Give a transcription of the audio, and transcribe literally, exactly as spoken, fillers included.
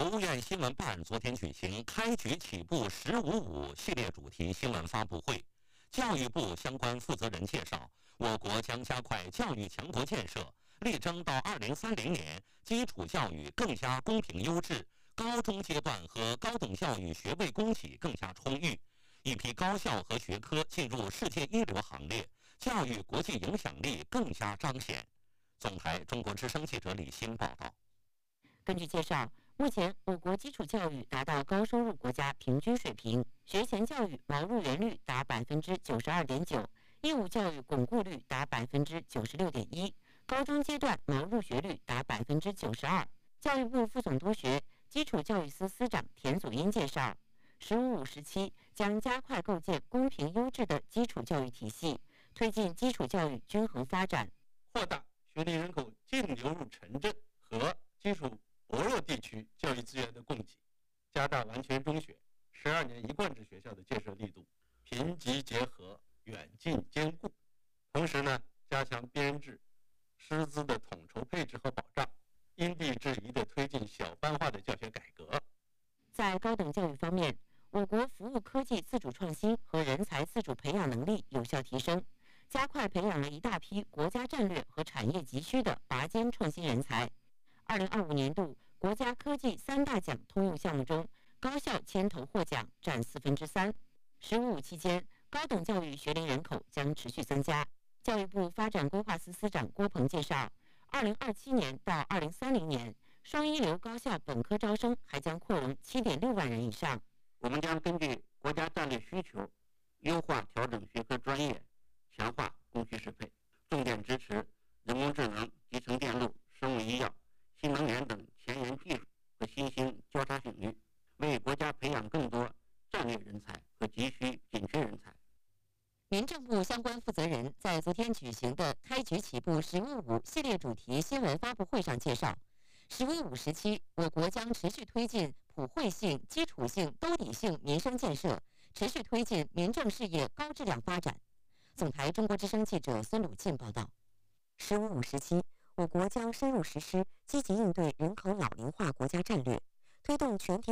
国务院新闻办昨天举行开局起步“十五五”系列主题新闻发布会，教育部相关负责人介绍，我国将加快教育强国建设，力争到二零三零年，基础教育更加公平优质，高中阶段和高等教育学位供给更加充裕，一批高校和学科进入世界一流行列，教育国际影响力更加彰显。总台中国之声记者李欣报道。 根据介绍，目前我国基础教育达到高收入国家平均水平，学前教育毛入园率达百分之九十二点九，义务教育巩固率达百分之九十六点一，高中阶段毛入学率达百分之九十二。教育部副总督学、基础教育司司长田祖英介绍，“十五五”时期将加快构建公平优质的基础教育体系，推进基础教育均衡发展， 扩大学龄人口净流入城镇和基础薄弱地区教育资源的供给，加大完全中学、十二年一贯制学校的建设力度，贫瘠结合、远近兼顾。同时呢，加强编制、师资的统筹配置和保障，因地制宜地推进小班化的教学改革。 在高等教育方面，我国服务科技自主创新和人才自主培养能力有效提升，加快培养了一大批国家战略和产业急需的拔尖创新人才。二零二五年度国家科技三大奖通用项目中，高校牵头获奖占四分之三。十五五期间，高等教育学龄人口将持续增加。教育部发展规划司司长郭鹏介绍，二零二七年到二零三零年，双一流高校本科招生还将扩容七点六万人以上。 我们将根据国家战略需求，优化调整学科专业，强化供需适配，重点支持人工智能、集成电路、生物医药、新能源等前沿技术和新兴交叉领域，为国家培养更多战略人才和急需紧缺人才。 民政部相关负责人在昨天举行的开局起步“十五五”系列主题新闻发布会上介绍，“十五五”时期，我国将持续推进普惠性、基础性、兜底性民生建设，持续推进民政事业高质量发展。总台中国之声记者孙鲁静报道。“十五五”时期，我国将深入实施积极应对人口老龄化国家战略，推动全体